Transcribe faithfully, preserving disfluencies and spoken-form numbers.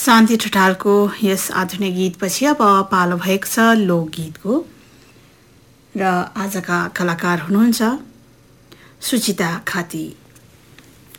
शान्ति ठटालको यस आधुनिक गीतपछि अब पालो भएको छ लोकगीतको र आजका कलाकार हुनुहुन्छ सुचिता खाती।